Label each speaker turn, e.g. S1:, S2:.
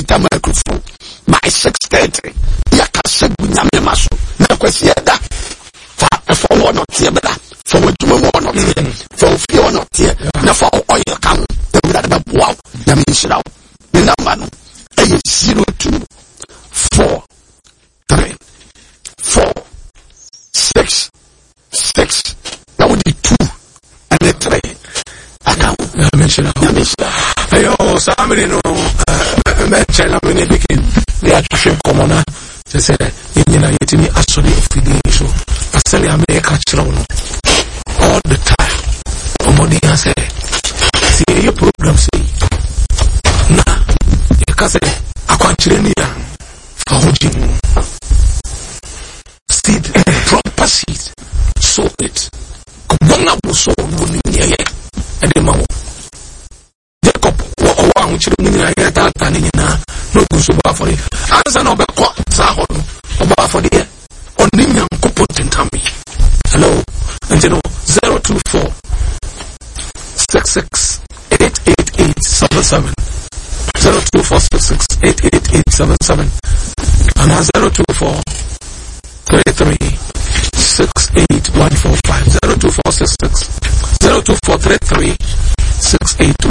S1: the microphone by 6:30. Yakasa bunyame maso. Na kwesi eda. For one not here, but for what you want not here, for few not here, na for oil count. The that wow, the mission out. The number 802 4 3 4 6 6. That would be 2 and the 3. I can't mention out. Ayo, somebody know. Mention how many begin. They are to commoner. They say, you know, you me actually of the so. I say, I make a children all the time. Somebody has said, see your program, see. Nah, you can say, I can't train you for holding seed, proper seed, sow it. Kubanga will sow near and the mouth. Jacob, one children, I get that and no good so bad for it. As an over Sahon, about for the only young couple in Tammy. Hello, and you know 024 66 88877 024 66 88877 and 024 33 68145 024 66 024 33 68145.